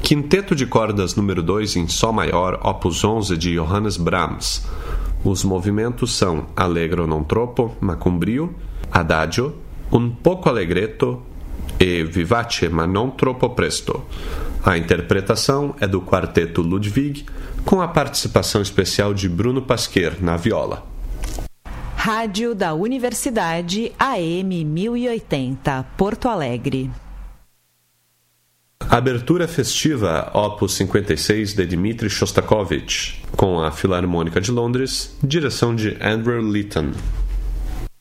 Quinteto de cordas número 2 em Sol maior, opus 11 de Johannes Brahms. Os movimentos são Allegro non troppo, ma con brio, Adagio, Un poco allegretto e Vivace ma non troppo presto. A interpretação é do quarteto Ludwig, com a participação especial de Bruno Pasquer na viola. Rádio da Universidade AM 1080, Porto Alegre. Abertura festiva, opus 56 de Dmitri Shostakovich, com a Filarmônica de Londres, direção de Andrew Litton.